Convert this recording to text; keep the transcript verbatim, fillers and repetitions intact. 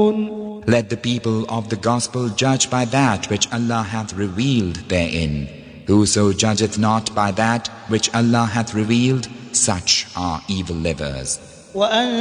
Let the people of the gospel judge by that which Allah hath revealed therein. Whoso judgeth not by that which Allah hath revealed, such are evil livers.